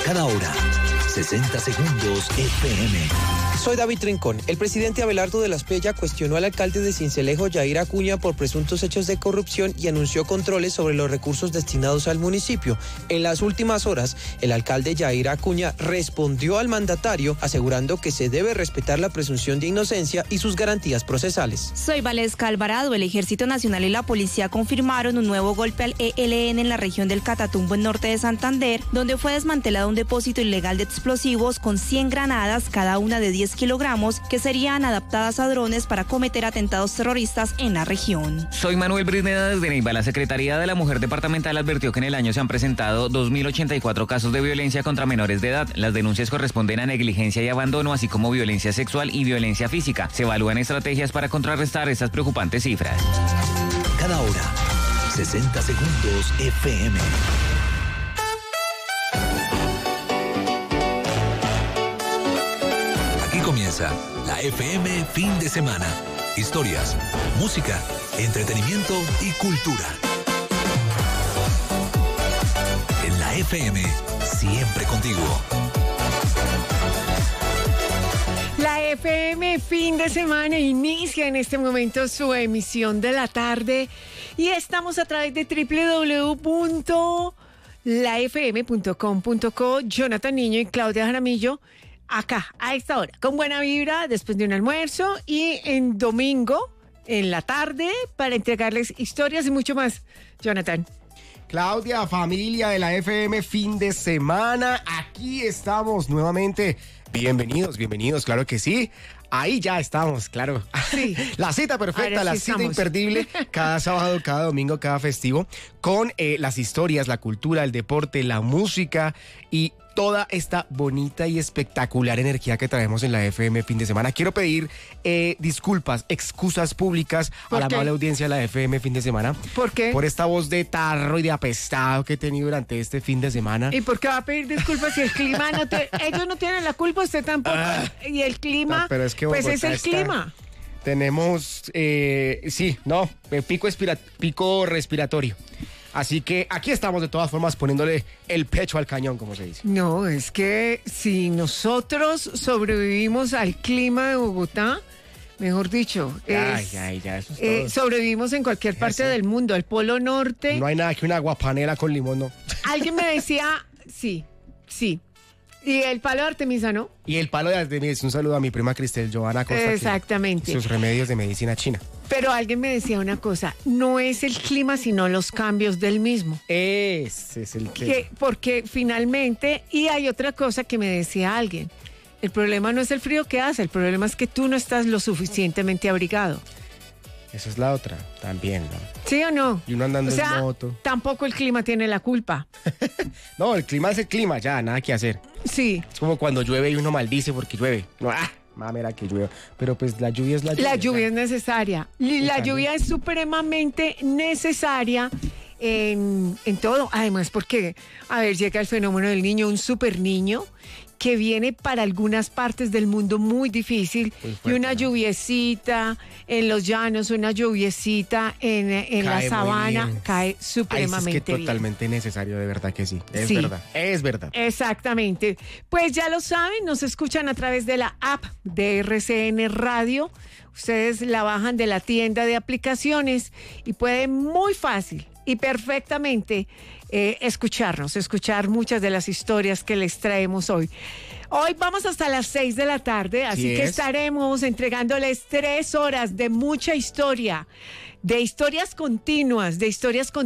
Cada hora, 60 segundos FM. Soy David Rincón. El presidente Abelardo de la Espriella cuestionó al alcalde de Sincelejo, Yair Acuña, por presuntos hechos de corrupción y anunció controles sobre los recursos destinados al municipio. En las últimas horas, el alcalde Yair Acuña respondió al mandatario asegurando que se debe respetar la presunción de inocencia y sus garantías procesales. Soy Valesca Alvarado. El Ejército Nacional y la Policía confirmaron un nuevo golpe al ELN en la región del Catatumbo, en norte de Santander, donde fue desmantelado un depósito ilegal de explosivos con 100 granadas, cada una de 10 kilogramos, que serían adaptadas a drones para cometer atentados terroristas en la región. Soy Manuel Brisneda desde Neiva. La Secretaría de la Mujer Departamental advirtió que en el año se han presentado 2.084 casos de violencia contra menores de edad. Las denuncias corresponden a negligencia y abandono, así como violencia sexual y violencia física. Se evalúan estrategias para contrarrestar estas preocupantes cifras. Cada hora, 60 segundos FM. Comienza la FM Fin de Semana. Historias, música, entretenimiento y cultura. En la FM, siempre contigo. La FM Fin de Semana inicia en este momento su emisión de la tarde y estamos a través de www.lafm.com.co. Jonathan Niño y Claudia Jaramillo. Acá, a esta hora, con buena vibra, después de un almuerzo y en domingo, en la tarde, para entregarles historias y mucho más. Jonathan. Claudia, familia de la FM Fin de Semana, aquí estamos nuevamente. Bienvenidos, claro que sí. Ahí ya estamos, claro. Sí. La cita perfecta, la cita imperdible, cada sábado, cada domingo, cada festivo, con las historias, la cultura, el deporte, la música y toda esta bonita y espectacular energía que traemos en la FM Fin de Semana. Quiero pedir disculpas, excusas públicas a la amable audiencia de la FM Fin de Semana. ¿Por qué? Por esta voz de tarro y de apestado que he tenido durante este fin de semana. ¿Y por qué va a pedir disculpas si el clima no ellos no tienen la culpa, usted tampoco? Y el clima, pero es que pues es el clima. Tenemos, pico respiratorio. Así que aquí estamos de todas formas poniéndole el pecho al cañón, como se dice. No, es que si nosotros sobrevivimos al clima de Bogotá, mejor dicho, ya, eso es todo. Sobrevivimos en cualquier parte del mundo, al Polo Norte. No hay nada que una aguapanela con limón, no. Alguien me decía, sí. Y el palo de Artemisa, ¿no? Y el palo de Artemisa, un saludo a mi prima Cristel Giovanna Costa. Exactamente. Sus remedios de medicina china. Pero alguien me decía una cosa, no es el clima, sino los cambios del mismo. Ese es el que... Porque finalmente, y hay otra cosa que me decía alguien, el problema no es el frío que hace, el problema es que tú no estás lo suficientemente abrigado. Esa es la otra, también, ¿no? ¿Sí o no? Y uno andando en moto. Tampoco el clima tiene la culpa. No, el clima es el clima, ya, nada que hacer. Sí. Es como cuando llueve y uno maldice porque llueve. No, mamera que llueve. Pero pues la lluvia es la lluvia. La lluvia es necesaria. Y la lluvia es supremamente necesaria en todo. Además, porque, llega el fenómeno del niño, un super niño, que viene para algunas partes del mundo muy difícil, y una lluviecita en los llanos, una lluviecita en la sabana, cae supremamente bien. Es totalmente necesario, de verdad que sí. Es verdad. Exactamente. Pues ya lo saben, nos escuchan a través de la app de RCN Radio. Ustedes la bajan de la tienda de aplicaciones y pueden muy fácil y perfectamente escuchar muchas de las historias que les traemos hoy. Hoy vamos hasta las 6 de la tarde, así que estaremos entregándoles 3 horas de mucha historia, de historias continuas, de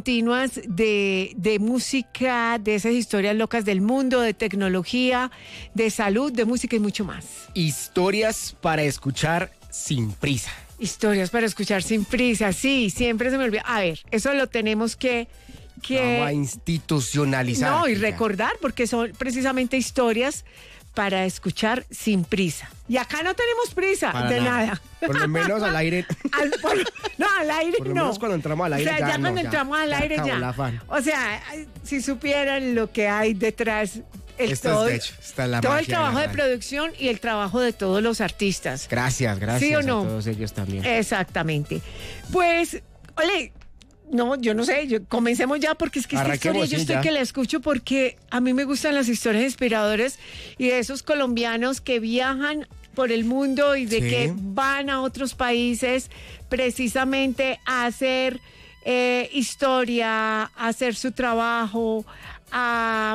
música, de esas historias locas del mundo, de tecnología, de salud, de música y mucho más. Historias para escuchar sin prisa. Historias para escuchar sin prisa, sí, siempre se me olvida. A ver, eso lo tenemos que vamos a institucionalizar. No, y recordar, porque son precisamente historias para escuchar sin prisa. Y acá no tenemos prisa para de nada. Por lo menos al aire. Al aire por lo no. menos cuando entramos al aire. O sea, ya cuando entramos al aire ya. O sea, si supieran lo que hay detrás. Todo el trabajo de producción y el trabajo de todos los artistas. Gracias ¿Sí o no? a todos ellos también. Exactamente. Pues, ole, No, yo no sé, comencemos ya porque es que esta historia yo estoy que la escucho porque a mí me gustan las historias inspiradoras y de esos colombianos que viajan por el mundo y de que van a otros países precisamente a hacer historia, a hacer su trabajo, a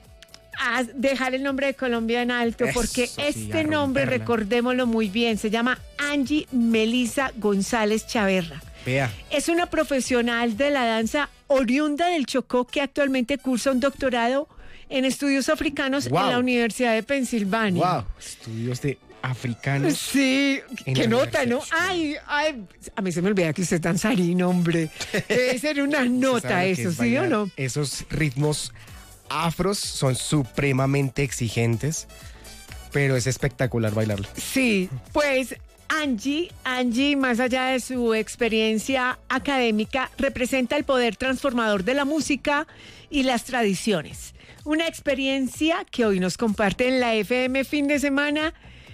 dejar el nombre de Colombia en alto, porque este nombre, recordémoslo muy bien, se llama Angie Melisa González Chaverra. Vea. Es una profesional de la danza oriunda del Chocó que actualmente cursa un doctorado en estudios africanos en la Universidad de Pensilvania. ¡Wow! Estudios de africanos. Sí, qué nota, ¿no? Ay, a mí se me olvida que usted es danzarín, hombre. Debe ser una nota eso, ¿sí o no? Esos ritmos afros son supremamente exigentes, pero es espectacular bailarlo. Sí, pues Angie, más allá de su experiencia académica, representa el poder transformador de la música y las tradiciones. Una experiencia que hoy nos comparte en la FM Fin de Semana.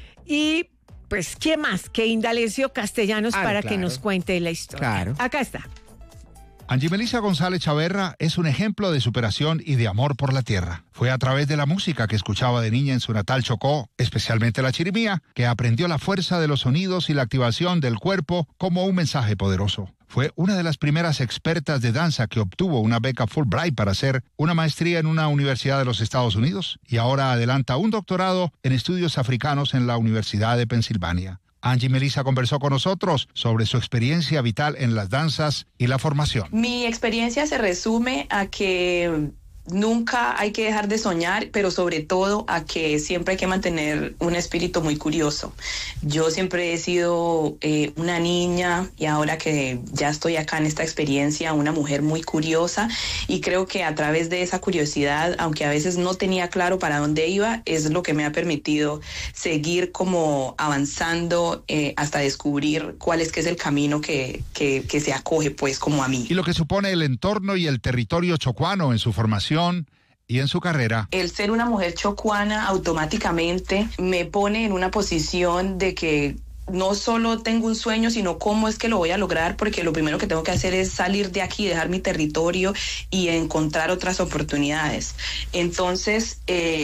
Y pues, ¿qué más que Indalecio Castellanos para que nos cuente la historia? Claro. Acá está. Angie Melisa González Chaverra es un ejemplo de superación y de amor por la tierra. Fue a través de la música que escuchaba de niña en su natal Chocó, especialmente la chirimía, que aprendió la fuerza de los sonidos y la activación del cuerpo como un mensaje poderoso. Fue una de las primeras expertas de danza que obtuvo una beca Fulbright para hacer una maestría en una universidad de los Estados Unidos y ahora adelanta un doctorado en estudios africanos en la Universidad de Pensilvania. Angie Melisa conversó con nosotros sobre su experiencia vital en las danzas y la formación. Mi experiencia se resume a que nunca hay que dejar de soñar, pero sobre todo a que siempre hay que mantener un espíritu muy curioso. Yo siempre he sido una niña y ahora que ya estoy acá en esta experiencia, una mujer muy curiosa, y creo que a través de esa curiosidad, aunque a veces no tenía claro para dónde iba, es lo que me ha permitido seguir como avanzando hasta descubrir cuál es que es el camino que se acoge pues como a mí. Y lo que supone el entorno y el territorio chocuano en su formación y en su carrera. El ser una mujer chocuana automáticamente me pone en una posición de que no solo tengo un sueño, sino cómo es que lo voy a lograr, porque lo primero que tengo que hacer es salir de aquí, dejar mi territorio y encontrar otras oportunidades. Entonces,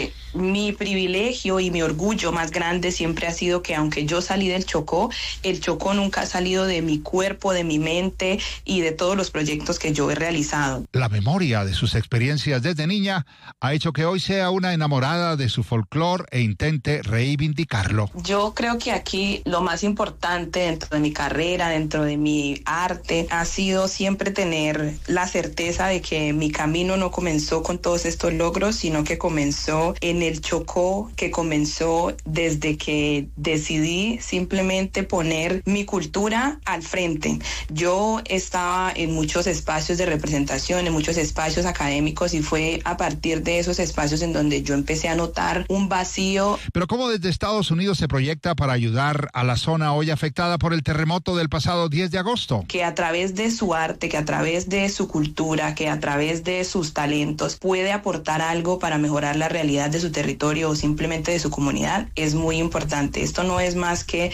mi privilegio y mi orgullo más grande siempre ha sido que aunque yo salí del Chocó, el Chocó nunca ha salido de mi cuerpo, de mi mente y de todos los proyectos que yo he realizado. La memoria de sus experiencias desde niña ha hecho que hoy sea una enamorada de su folclore e intente reivindicarlo. Yo creo que aquí lo más importante dentro de mi carrera, dentro de mi arte, ha sido siempre tener la certeza de que mi camino no comenzó con todos estos logros, sino que comenzó en el Chocó, que comenzó desde que decidí simplemente poner mi cultura al frente. Yo estaba en muchos espacios de representación, en muchos espacios académicos, y fue a partir de esos espacios en donde yo empecé a notar un vacío. Pero ¿cómo desde Estados Unidos se proyecta para ayudar a la zona hoy afectada por el terremoto del pasado 10 de agosto? Que a través de su arte, que a través de su cultura, que a través de sus talentos puede aportar algo para mejorar la realidad de su territorio o simplemente de su comunidad, es muy importante. Esto no es más que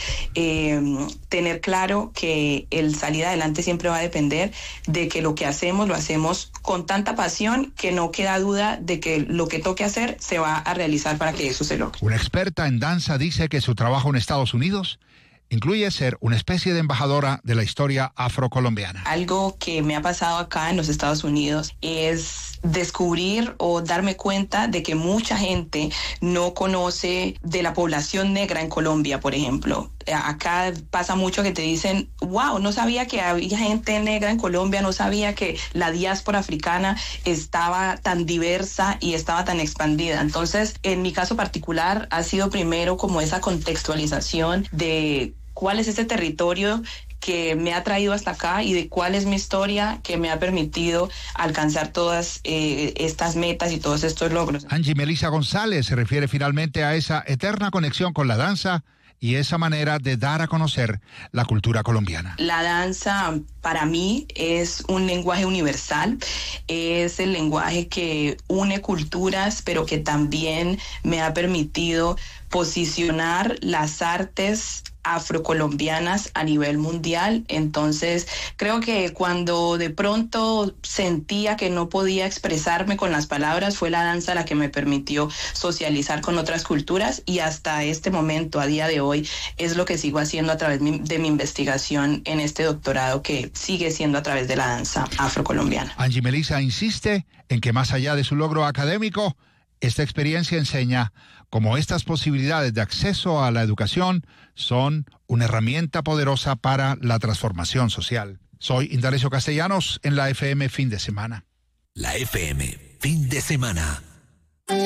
tener claro que el salir adelante siempre va a depender de que lo que hacemos, lo hacemos con tanta pasión que no queda duda de que lo que toque hacer se va a realizar para que eso se logre. Una experta en danza dice que su trabajo en Estados Unidos incluye ser una especie de embajadora de la historia afrocolombiana. Algo que me ha pasado acá en los Estados Unidos es descubrir o darme cuenta de que mucha gente no conoce de la población negra en Colombia, por ejemplo. Acá pasa mucho que te dicen, wow, no sabía que había gente negra en Colombia, no sabía que la diáspora africana estaba tan diversa y estaba tan expandida. Entonces, en mi caso particular, ha sido primero como esa contextualización de cuál es ese territorio que me ha traído hasta acá y de cuál es mi historia que me ha permitido alcanzar todas estas metas y todos estos logros. Angie Melisa González se refiere finalmente a esa eterna conexión con la danza y esa manera de dar a conocer la cultura colombiana. La danza para mí es un lenguaje universal, es el lenguaje que une culturas, pero que también me ha permitido posicionar las artes afrocolombianas a nivel mundial. Entonces, creo que cuando de pronto sentía que no podía expresarme con las palabras, fue la danza la que me permitió socializar con otras culturas, y hasta este momento, a día de hoy, es lo que sigo haciendo a través de mi investigación en este doctorado, que sigue siendo a través de la danza afrocolombiana. Angie Melissa insiste en que más allá de su logro académico, esta experiencia enseña cómo estas posibilidades de acceso a la educación son una herramienta poderosa para la transformación social. Soy Indalecio Castellanos en la FM Fin de Semana. La FM Fin de Semana.